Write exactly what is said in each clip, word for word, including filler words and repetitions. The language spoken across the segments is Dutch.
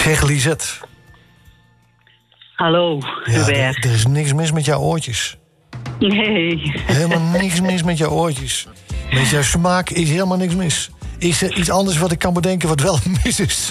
Zeg, Lisette. Hallo, Ja, Hubert. er, er is niks mis met jouw oortjes. Nee. Helemaal niks mis met jouw oortjes. Met jouw smaak is helemaal niks mis. Is er iets anders wat ik kan bedenken wat wel mis is?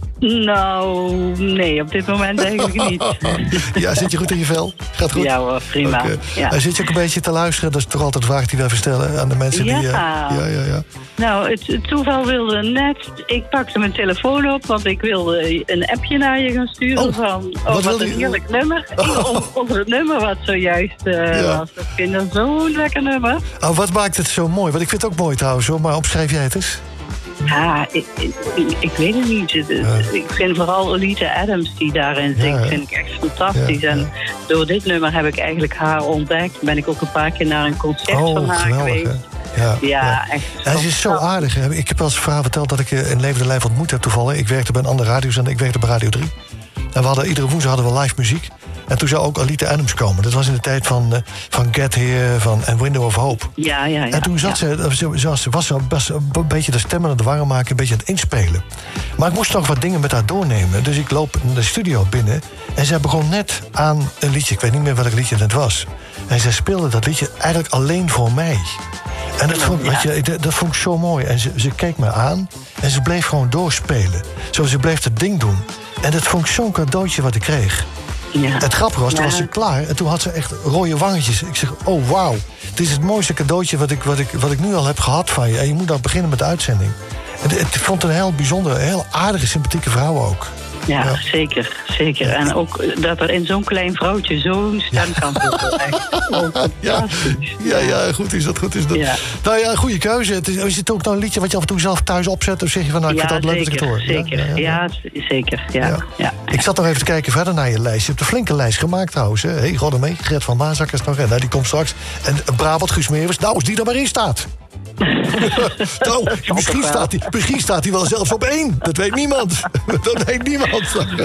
Nou, nee, op dit moment eigenlijk niet. Ja, zit je goed in je vel? Gaat goed? Ja hoor, prima. Okay. Ja. Uh, zit je ook een beetje te luisteren? Dat is toch altijd de vraag die wij verstellen aan de mensen ja. die... Uh, ja, ja, ja. Nou, het, het toeval wilde net... Ik pakte mijn telefoon op, want ik wilde een appje naar je gaan sturen... Oh, van wat oh, wat wilde een je? heerlijk nummer. Oh. Onder het nummer wat zojuist uh, Ja. was. Ik vind dat zo'n lekker nummer. Oh, wat maakt het zo mooi? Want ik vind het ook mooi trouwens, hoor. Maar opschrijf jij het eens? Ja, ik, ik, ik weet het niet. Het- Ja. Ik vind vooral Olita Adams die daarin zingt, Ja, ja. vind ik echt fantastisch. Ja, ja. En door dit nummer heb ik eigenlijk haar ontdekt. Ben ik ook een paar keer naar een concert Oh, van haar geweldig, geweest. hè? Ja, Ja, ja. echt. En ze is zo fantastisch. aardig. Hè? Ik heb wel eens een verhaal verteld dat ik eh, in levende lijf ontmoet heb toevallig. Ik werkte bij een andere radiozender, ik werkte bij Radio drie. En we hadden, iedere woensdag hadden we live muziek. En toen zou ook Olita Adams komen. Dat was in de tijd van, uh, van Get Here van, en Window of Hope. Ja, ja, ja. En toen zat ja. ze, ze, ze was, ze was best een beetje de stemmen aan de wangen maken, een beetje aan het inspelen. Maar ik moest nog wat dingen met haar doornemen. Dus ik loop de studio binnen en zij begon net aan een liedje. Ik weet niet meer welk liedje het was. En zij speelde dat liedje eigenlijk alleen voor mij. En dat vond, Ja. weet je, dat, dat vond ik zo mooi. En ze, ze keek me aan en ze bleef gewoon doorspelen. Zo, ze bleef het ding doen. En dat vond ik zo'n cadeautje wat ik kreeg. Ja. Het grappige was, toen Ja. was ze klaar en toen had ze echt rode wangetjes. Ik zeg, oh wauw, dit is het mooiste cadeautje wat ik, wat, ik, wat ik nu al heb gehad van je. En je moet dan beginnen met de uitzending. En het- ik vond het een heel bijzondere, een heel aardige, sympathieke vrouw ook. Ja, Ja. zeker, zeker. En ook dat er in zo'n klein vrouwtje zo'n stem kan zitten. Echt oh, fantastisch. Ja, ja, goed is dat, goed is dat. Ja. Nou ja, goede keuze. Het is, is het ook nou een liedje wat je af en toe zelf thuis opzet? Of zeg je van, nou, ik Ja, vind dat leuk dat ik het zeker, hoor? zeker. Ja, ja, ja. Ja, zeker. Ja, Ja. ja. Ik zat nog even te kijken verder naar je lijst. Je hebt een flinke lijst gemaakt trouwens. Hé, hey, god ermee. Gert van Mazak is nog. En nou, die komt straks. En Brabant, Guus Meeuwis. Nou, als die er maar in staat. nou, misschien wel. staat, hij, misschien staat hij wel zelfs op één. Dat weet niemand. Dat weet niemand.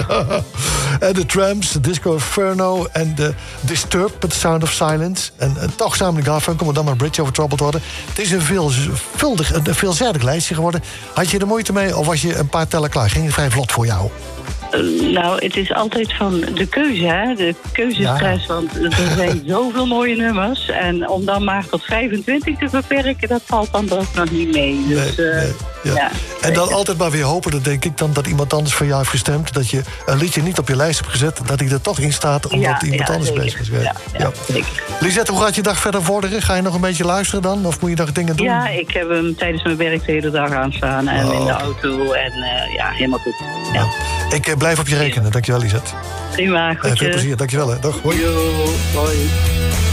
En de Tramps, de Disco Inferno en de Disturbed met The Sound of Silence. En, en toch samen de Garfunkel, maar dan maar Bridge Over Troubled Water. Het is een, veelvuldig, een veelzijdig lijstje geworden. Had je er moeite mee of was je een paar tellen klaar? Ging het vrij vlot voor jou? Uh, nou, het is altijd van de keuze, hè? De keuzestress. Ja. Want er zijn zoveel mooie nummers. En om dan maar tot vijfentwintig te beperken, dat valt dan toch nog niet mee. Dus, Nee, uh, nee, ja. ja. En dan altijd maar weer hopen, dat denk ik dan, dat iemand anders voor jou heeft gestemd. Dat je een liedje niet op je lijst hebt gezet, dat hij er toch in staat omdat Ja, iemand ja, anders zeker. bezig is geweest. Ja, ja, zeker. Lisette, hoe gaat je dag verder vorderen? Ga je nog een beetje luisteren dan? Of moet je nog dingen doen? Ja, ik heb hem tijdens mijn werk de hele dag aanstaan. En Oh. in de auto. En uh, ja, helemaal goed. Ja. Ik eh, blijf op je rekenen. Dankjewel, Lisette. Prima, Eh, veel goedjes. plezier. Dankjewel. Hè. Dag. Hoi. Yo, hoi.